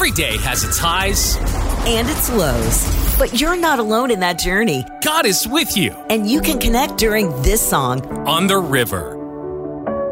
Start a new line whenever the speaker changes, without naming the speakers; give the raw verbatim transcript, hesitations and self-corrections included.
Every day has its highs
and its lows. But you're not alone in that journey.
God is with you.
And you can connect during this song,
On the River.